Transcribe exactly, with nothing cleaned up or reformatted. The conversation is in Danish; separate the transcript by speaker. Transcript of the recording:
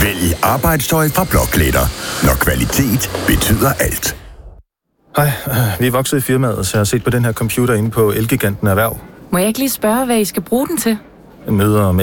Speaker 1: Vælg arbejdstøj fra Blåklæder, når kvalitet betyder alt.
Speaker 2: Hej, vi er vokset i firmaet, så jeg har set på den her computer inde på Elgiganten Erhverv.
Speaker 3: Må jeg ikke lige spørge, hvad I skal bruge den til?
Speaker 2: Møder med